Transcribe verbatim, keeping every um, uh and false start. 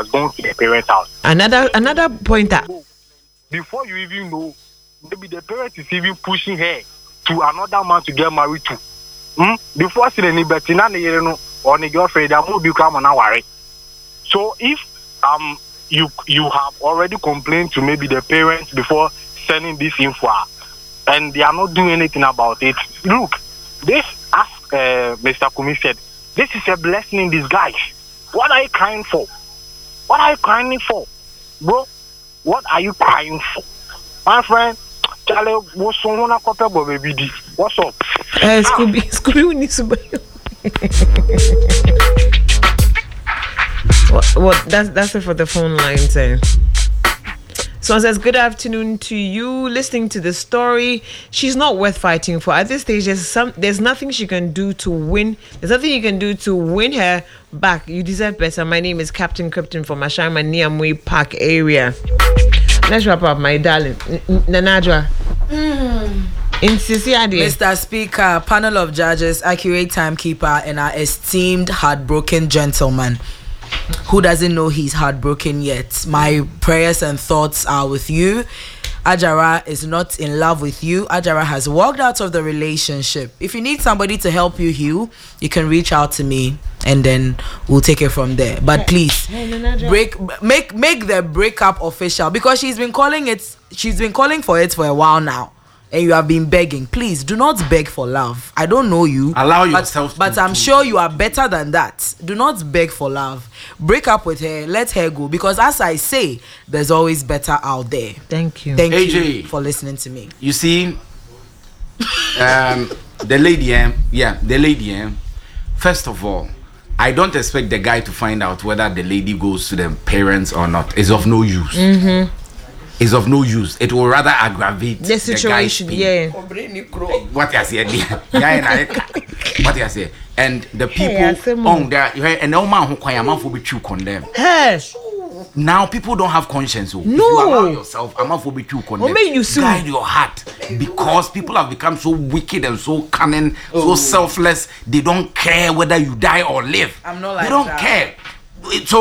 gone to the parents' house. Another another pointer. Before you even know, maybe the parent is even pushing her to another man to get married to. Hmm? Before seeing anybody, na you know, or the girlfriend, that will become an hour. So if um you you have already complained to maybe the parents before sending this info, and they are not doing anything about it, look, this, as uh, Mister Kumi said, this is a blessing in disguise. What are you crying for? What are you crying for, bro? What are you crying for, my friend? Charlie, what's on a copy of baby? What's up? Uh, Scooby, Scooby, we need to buy. What? What? That's that's it for the phone lines. Eh? Someone says, "Good afternoon to you. Listening to the story, she's not worth fighting for. At this stage, there's some, there's nothing she can do to win. There's nothing you can do to win her back. You deserve better." My name is Captain Krypton from Ashama Niamui Park area. Let's wrap up, my darling. Nanadra. Mm. Mister Speaker, panel of judges, accurate timekeeper, and our esteemed heartbroken gentleman who doesn't know he's heartbroken yet. My prayers and thoughts are with you. Ajara is not in love with you. Ajara has walked out of the relationship. If you need somebody to help you heal, you can reach out to me and then we'll take it from there. But please break make make the breakup official, because she's been calling it she's been calling for it for a while now. And you have been begging. Please do not beg for love. I don't know you. Allow but, yourself But to, I'm sure you are better than that. Do not beg for love. Break up with her. Let her go. Because as I say, there's always better out there. Thank you. Thank A J, you for listening to me. You see, um, the lady, um, yeah, the lady, um, first of all, I don't expect the guy to find out whether the lady goes to the parents or not. It's of no use. Mm-hmm. Is of no use. It will rather aggravate the situation. The yeah. What you say? What you say? And the people on there, and no man who can man for be true condemn. Yes. Now people don't have conscience. No. If you allow yourself, I'm not for be true condemn. You guide your heart, because people have become so wicked and so cunning, oh. so selfless. They don't care whether you die or live. I'm not like They don't that. care. So